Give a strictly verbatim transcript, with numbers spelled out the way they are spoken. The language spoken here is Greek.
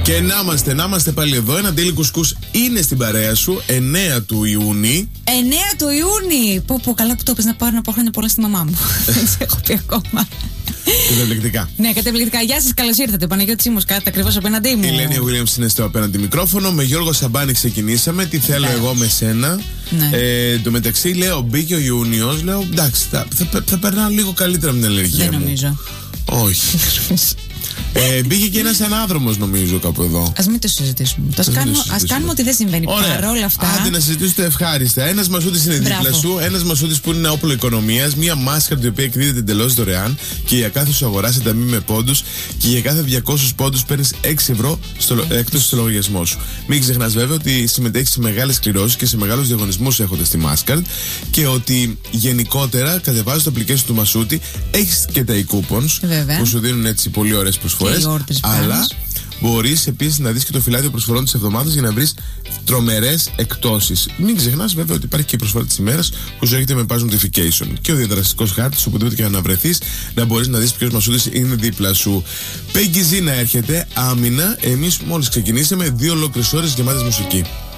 Και να είμαστε, να είμαστε πάλι εδώ. Ένα Daily Κουσκούς είναι στην παρέα σου. εννέα του Ιούνιου. εννέα του Ιούνιου! Πω, πω, καλά που το έπαιζε να πάρω να πω χρόνια πολλά στη μαμά μου. Δεν σε έχω πει ακόμα. Καταπληκτικά. Ναι, καταπληκτικά. Γεια σας, καλώς ήρθατε. Παναγιώτη Σίμος, κάτω ακριβώς απέναντί μου. Η Λένη Williams είναι στο απέναντι μικρόφωνο. Με Γιώργο Σαμπάνη ξεκινήσαμε. Τι θέλω ναι. εγώ με σένα. Ναι. Ε, το μεταξύ λέω, μπήκε ο Ιούνιος. Λέω, εντάξει, θα, θα, θα περνάω λίγο καλύτερα με την αλλεργία. Δεν μου. νομίζω. Όχι. Ε, μπήκε και ένας ανάδρομος νομίζω κάπου εδώ. Ας μην το συζητήσουμε. Ας Ας κάνουμε, συζητήσουμε. ας κάνουμε ότι δεν συμβαίνει. Παρόλα αυτά. Άντε να συζητήσετε ευχάριστα. Ένας μασούτης είναι Μπράβο. δίπλα σου. Ένας μασούτης που είναι ένα όπλο οικονομίας. Μία μάσκα η οποία εκδίδεται εντελώς δωρεάν. Και για κάθε σου αγορά σε ταμή με πόντους. Και για κάθε διακόσιους πόντους παίρνεις έξι ευρώ στο, εκτός στο λογαριασμό σου. Μην ξεχνάς βέβαια ότι συμμετέχεις σε μεγάλες κληρώσεις και σε μεγάλους διαγωνισμούς έχοντας τη Mastercard. Και ότι γενικότερα κατεβάζεις το application του Μασούτη. Έχεις και τα e-coupons που σου δίνουν έτσι πολύ ωραίες προσφορές. Αλλά μπορείς επίσης να δεις και το φυλάδιο προσφορών της εβδομάδας για να βρεις τρομερές εκτόσεις. Μην ξεχνάς βέβαια ότι υπάρχει και η προσφορά της ημέρας που σου έρχεται με pass notification. Και ο διαδραστικός χάρτης, οπουδήποτε και να βρεθείς, να μπορείς να δεις ποιος μασούτης είναι δίπλα σου. Peggy Z να έρχεται, άμυνα. Εμείς μόλις ξεκινήσαμε, δύο ολόκληρες ώρες γεμάτες μουσική.